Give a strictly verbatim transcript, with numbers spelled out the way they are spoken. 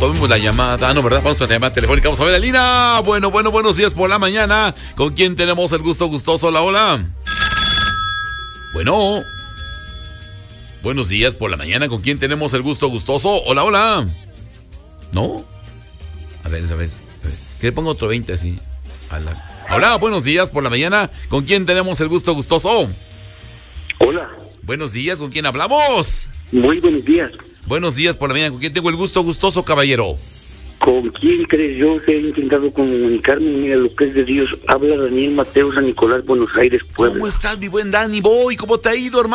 tomemos la llamada. Ah, no, ¿verdad? Vamos a la llamada telefónica. Vamos a ver, Alina. Bueno, bueno, buenos días por la mañana. ¿Con quién tenemos el gusto gustoso? Hola, hola. Bueno. Buenos días por la mañana. ¿Con quién tenemos el gusto gustoso? Hola, hola. ¿No? A ver, esa vez. Que le pongo otro veinte así. Hola. Hola, buenos días por la mañana. ¿Con quién tenemos el gusto gustoso? Hola. Buenos días, ¿con quién hablamos? Muy buenos días. Buenos días por la mañana. ¿Con quién tengo el gusto gustoso, caballero? ¿Con quién crees? Yo he intentado comunicarme. Mira, lo que es de Dios. Habla Daniel Mateo, San Nicolás, Buenos Aires, Puebla. ¿Cómo estás, mi buen Dani Boy? ¿Cómo te ha ido, hermano?